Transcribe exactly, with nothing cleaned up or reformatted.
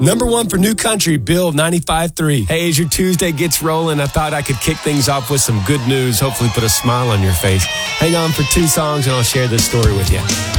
Number one for New Country, Bill ninety-five three. Hey, as your Tuesday gets rolling, I thought I could kick things off with some good news, hopefully put a smile on your face. Hang on for two songs and I'll share this story with you.